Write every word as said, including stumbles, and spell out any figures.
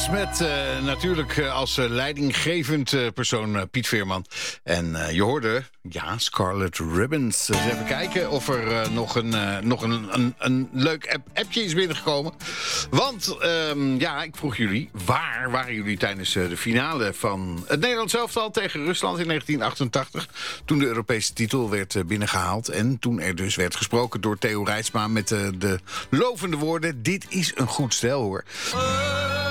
Ribbons met uh, natuurlijk uh, als uh, leidinggevend uh, persoon uh, Piet Veerman. En uh, je hoorde, ja, Scarlet Ribbons. Dus even kijken of er uh, nog, een, uh, nog een, een, een leuk app, appje is binnengekomen. Want, um, ja, ik vroeg jullie, waar waren jullie tijdens uh, de finale van het Nederlands elftal tegen Rusland in negentien achtentachtig... toen de Europese titel werd uh, binnengehaald. En toen er dus werd gesproken door Theo Reitsma met uh, de lovende woorden: dit is een goed stel, hoor.